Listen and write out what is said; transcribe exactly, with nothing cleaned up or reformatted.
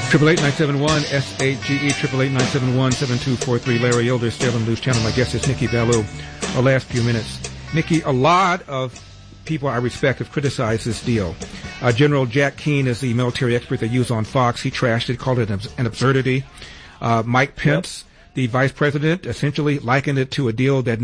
Triple eight nine seven one S H G E triple eight nine seven one seven two four three. Larry Elder, Salem News Channel. My guest is Nikki Ballou. Our last few minutes, Nikki. A lot of people I respect have criticized this deal. Uh, General Jack Keane is the military expert they use on Fox. He trashed it, called it an, an absurdity. Uh, Mike Pence, yep. the vice president, essentially likened it to a deal that